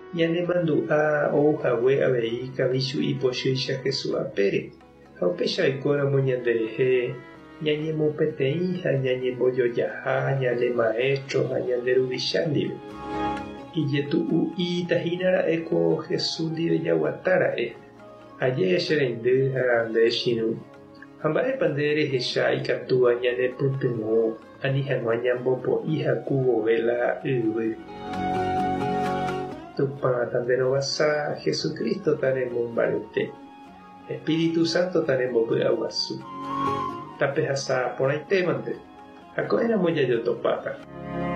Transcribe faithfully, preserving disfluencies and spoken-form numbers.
ñanemandu'a ouhague avei kavichu ipochycha Jesús apére ha upeichaikóramo ñanderehe ñañemopeteĩ ha ñañembojojaha ñane maestro ha ñande ruvicha ndive ijetu'u'itahínara'e Jesús ndive jaguatára'e aje che reindy ha nde chirũ ha mba'épa nderehecha ikatúva ñanepytyvõ ani hag̃ua ñambopo'i haku vove la yvy. Tupãta nderovasa Jesucristo taremombarete, Espíritu Santo tarembopy'aguasu. Tapehasa porãitémante ha ko'ẽramo jajotopáta.